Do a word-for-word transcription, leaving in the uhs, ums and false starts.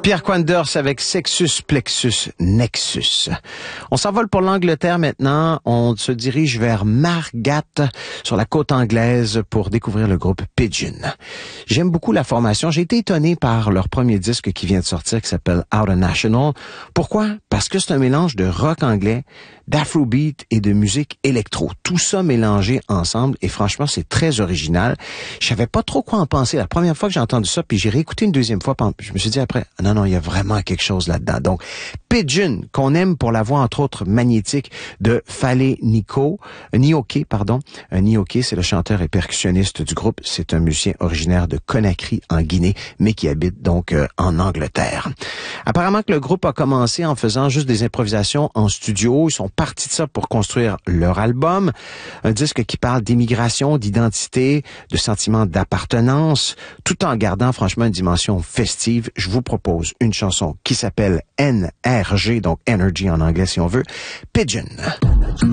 Pierre Quanders avec Sexus Plexus Nexus. On s'envole pour l'Angleterre maintenant. On se dirige vers Margat, sur la côte anglaise, pour découvrir le groupe Pigeon. J'aime beaucoup la formation. J'ai été étonné par leur premier disque qui vient de sortir, qui s'appelle Out of National. Pourquoi? Parce que c'est un mélange de rock anglais, d'afrobeat et de musique électro. Tout ça mélangé ensemble et franchement, c'est très original. Je savais pas trop quoi en penser la première fois que j'ai entendu ça, puis j'ai réécouté une deuxième fois. Je me suis dit après, non, non, il y a vraiment quelque chose là-dedans. Donc, Pigeon, qu'on aime pour la voix, entre autres, magnétique de Fale Niko, Nioké, pardon. Nioké, c'est le chanteur et percussionniste du groupe. C'est un musicien originaire de Conakry, en Guinée, mais qui habite donc euh, en Angleterre. Apparemment que le groupe a commencé en faisant juste des improvisations en studio. Ils sont partis de ça pour construire leur album. Un disque qui parle d'immigration, d'identité, de sentiment d'appartenance, tout en gardant franchement une dimension festive. Je vous propose une chanson qui s'appelle N R G, donc Energy en anglais si on veut, Pigeon.